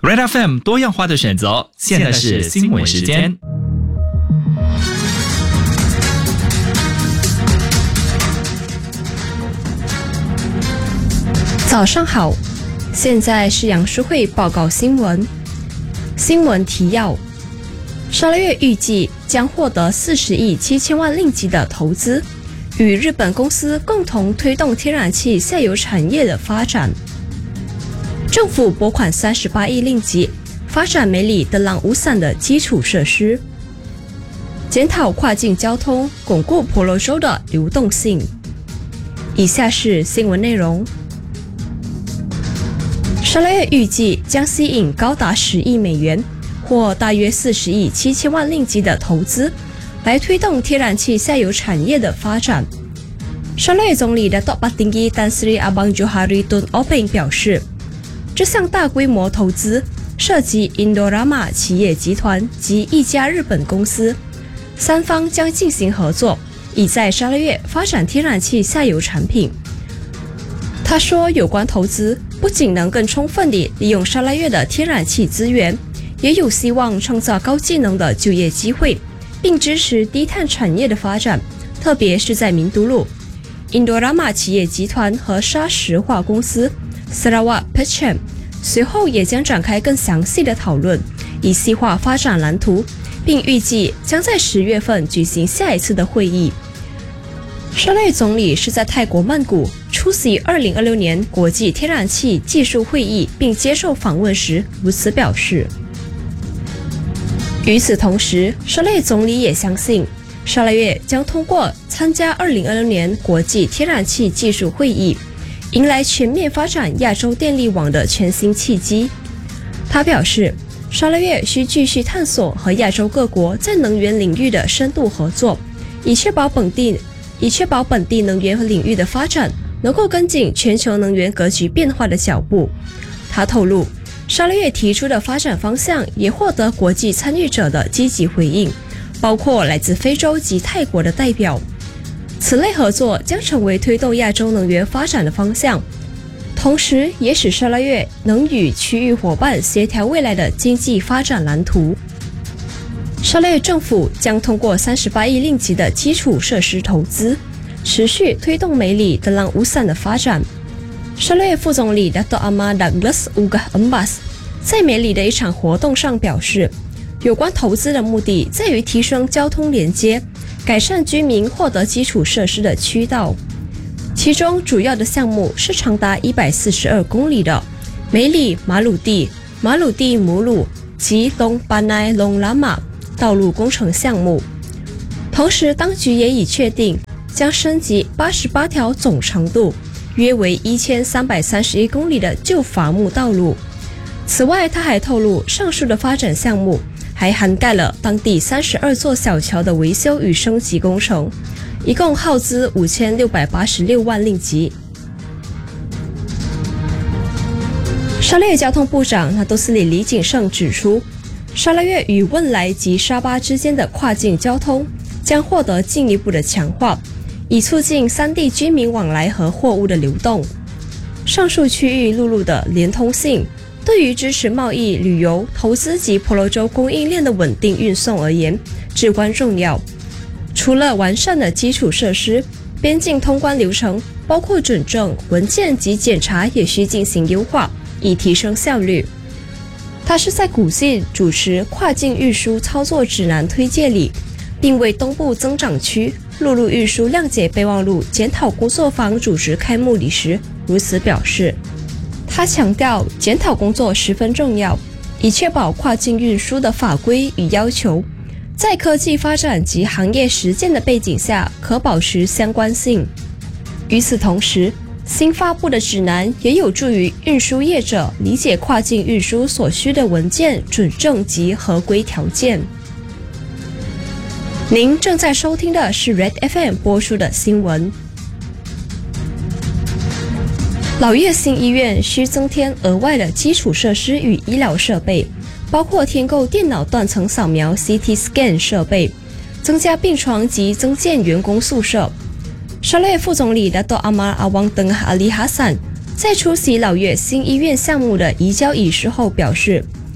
Red FM 多样化的选择，现在是新闻时间。 早上好，现在是杨淑慧报告新闻。新闻提要：12月预计将获得40亿7千万令吉的投资，与日本公司共同推动天然气下游产业的发展。政府拨款38亿令吉，发展梅里德朗乌伞的基础设施。检讨跨境交通，巩固婆罗洲的流动性。以下是新闻内容。12月预计将吸引高达10亿美元，或大约40亿7千万令吉的投资，来推动天然气下游产业的发展。12月总理Datuk Patinggi Tan Sri Abang Johari Tun Openg 表示，这项大规模投资涉及 Indorama 企业集团及一家日本公司，三方将进行合作，以在12月发展天然气下游产品。他说，有关投资不仅能更充分地利用12月的天然气资源，也有希望创造高技能的就业机会，并支持低碳产业的发展，特别是在明都路。Indorama 企业集团和砂石化公司 Sarawak Petchem 随后也将展开更详细的讨论，以细化发展蓝图，并预计将在10月份举行下一次的会议。12月总理是在泰国曼谷出席2026年国际天然气技术会议并接受访问时如此表示。与此同时，12月总理也相信12月将通过参加2026年国际天然气技术会议，迎来全面发展亚洲电力网的全新契机。他表示，12月需继续探索和亚洲各国在能源领域的深度合作，以确保本地能源领域的发展能够跟紧全球能源格局变化的脚步。他透露，12月提出的发展方向也获得国际参与者的积极回应，包括来自非洲及泰国的代表。此类合作将成为推动亚洲能源发展的方向，同时也使12月能与区域伙伴协调未来的经济发展蓝图。12月政府将通过38亿令吉的基础设施投资，持续推动梅里德朗乌伞的发展。12月副总理Datuk Amar Douglas Ugah Embas 在梅里的一场活动上表示，有关投资的目的在于提升交通连接，改善居民获得基础设施的渠道。其中主要的项目是长达142公里的梅里马鲁地母鲁及龙巴奈龙拉玛道路工程项目。同时当局也已确定将升级88条总长度约为1331公里的旧伐木道路。此外他还透露，上述的发展项目还涵盖了当地32座小桥的维修与升级工程，一共耗资5686万令吉。12月交通部长纳多斯里李景胜指出，12月与汶莱及沙巴之间的跨境交通将获得进一步的强化，以促进三地居民往来和货物的流动。上述区域陆路的连通性对于支持贸易、旅游、投资及婆罗洲供应链的稳定运送而言至关重要。除了完善的基础设施，边境通关流程包括准证、文件及检查也需进行优化，以提升效率。他是在古晋主持跨境运输操作指南推介里，并为东部增长区陆路运输谅解备忘录检讨工作坊主持开幕礼时如此表示。他强调，检讨工作十分重要，以确保跨境运输的法规与要求在科技发展及行业实践的背景下可保持相关性。与此同时，新发布的指南也有助于运输业者理解跨境运输所需的文件、准证及合规条件。您正在收听的是 Red FM 播出的新闻。老月新医院需增添额外的基础设施与医疗设备，包括添购电脑断层扫描 CT Scan 设备，增加病床及增建员工宿舍。12月副总理Datuk Amar Awang Tengah Ali Hassan 在出席老月新医院项目的移交仪式后表示，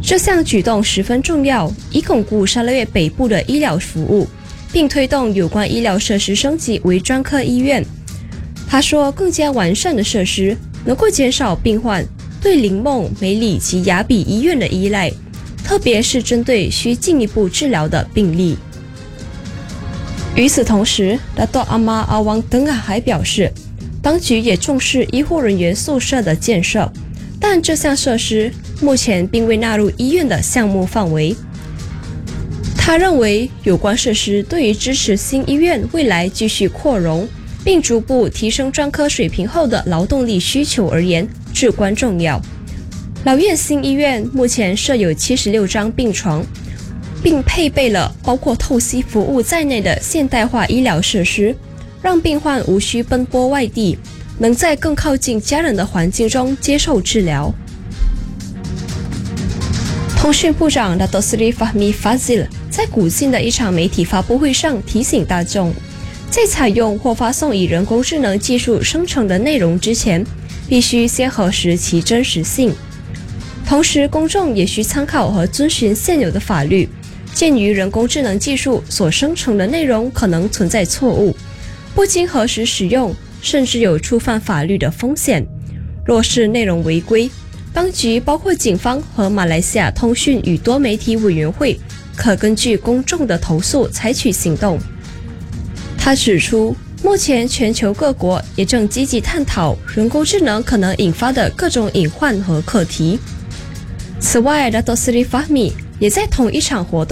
这项举动十分重要，以巩固沙拉越北部的医疗服务，并推动有关医疗设施升级为专科医院。他说，更加完善的设施能够减少病患对林梦、梅里及雅比医院的依赖，特别是针对需进一步治疗的病例。与此同时，大多阿妈阿旺登啊还表示，当局也重视医护人员宿舍的建设，但这项设施目前并未纳入医院的项目范围。他认为，有关设施对于支持新医院未来继续扩容，并逐步提升专科水平后的劳动力需求而言至关重要。老院新医院目前设有76张病床，并配备了包括透析服务在内的现代化医疗设施，让病患无需奔波外地，能在更靠近家人的环境中接受治疗。通讯部长Dato Seri Fahmi Fadzil 在古晋的一场媒体发布会上提醒大众，在采用或发送以人工智能技术生成的内容之前，必须先核实其真实性。同时，公众也需参考和遵循现有的法律，鉴于人工智能技术所生成的内容可能存在错误，不经核实使用，甚至有触犯法律的风险。若是内容违规，当局包括警方和马来西亚通讯与多媒体委员会可根据公众的投诉采取行动。他指出，目前全球各国也正积极探讨人工智能可能引发的各种隐患和课题。此外，Dato Seri Fahmi 也在同一场合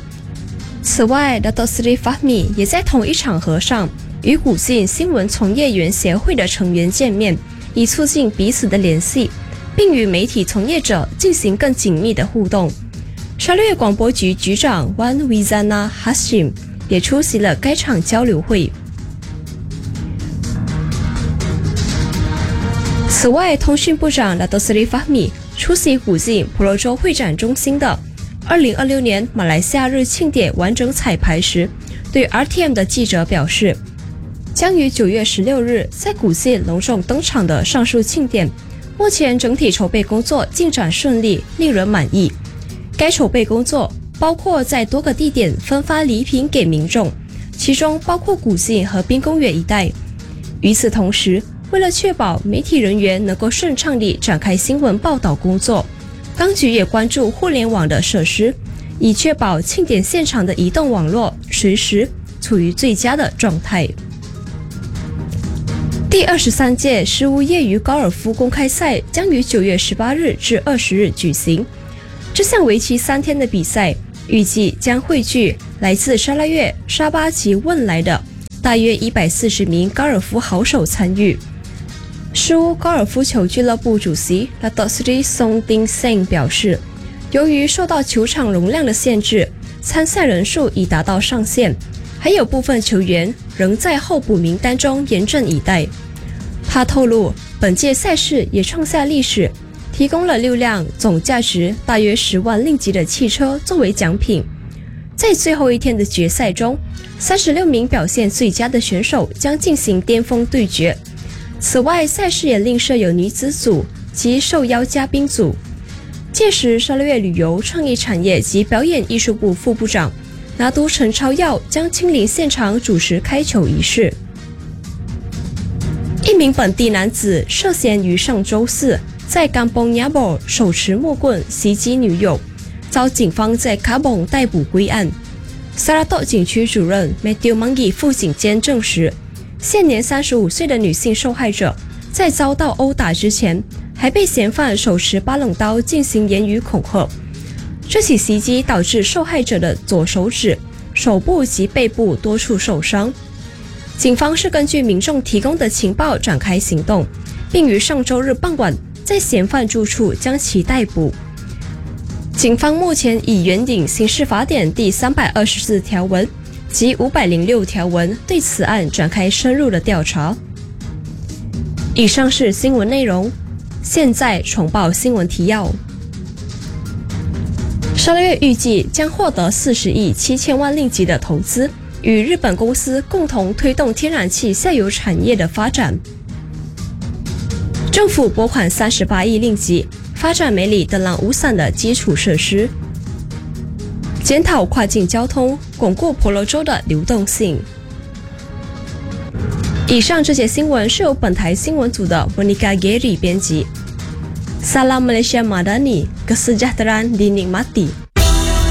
上与古晋新闻从业员协会的成员见面，以促进彼此的联系，并与媒体从业者进行更紧密的互动。沙拉越广播局局长 Wan Wizana Hashim 也出席了该场交流会。此外，通讯部长Dato Seri Fahmi 出席古晋婆罗洲会展中心的2026年马来西亚日庆典完整彩排时，对 RTM 的记者表示，将于9月16日在古晋隆重登场的上述庆典，目前整体筹备工作进展顺利，令人满意。该筹备工作包括在多个地点分发礼品给民众，其中包括古晋和滨公园一带。与此同时，为了确保媒体人员能够顺畅地展开新闻报道工作，当局也关注互联网的设施，以确保庆典现场的移动网络随时处于最佳的状态。第23届世屋业余高尔夫公开赛将于9月18日至20日举行。这项为期3天的比赛，预计将汇聚来自沙拉越、沙巴及汶莱的大约140名高尔夫好手参与。世屋高尔夫球俱乐部主席 Dato Seri Song Ding Seng 表示，由于受到球场容量的限制，参赛人数已达到上限，还有部分球员仍在候补名单中严阵以待。他透露，本届赛事也创下历史，提供了6辆总价值大约10万令吉的汽车作为奖品。在最后一天的决赛中，36名表现最佳的选手将进行巅峰对决。此外，赛事也另设有女子组及受邀嘉宾组。届时，沙拉越旅游创意产业及表演艺术部副部长拿督陈超耀将亲临现场主持开球仪式。一名本地男子涉嫌于上周四在甘榜亚博手持木棍袭击女友，遭警方在卡邦逮捕归案。萨拉多警区主任 Matthew Mangi 副警监证实，现年35岁的女性受害者在遭到殴打之前，还被嫌犯手持8冷刀进行言语恐吓。这起袭击导致受害者的左手指、手部及背部多处受伤。警方是根据民众提供的情报展开行动，并于上周日傍晚在嫌犯住处将其逮捕。警方目前以援引刑事法典第324条文及506条文对此案展开深入的调查。以上是新闻内容，现在重报新闻提要。沙拉越预计将获得40亿7千万令吉的投资，与日本公司共同推动天然气下游产业的发展。 政府拨款38亿令吉，发展梅里德朗乌伞的基础设施，检讨跨境交通，巩固婆罗洲的流动性。以上这些新闻是由本台新闻组的 Monica Gary 编辑。Salam Malaysia Madani, Kesejahteraan dinikmati.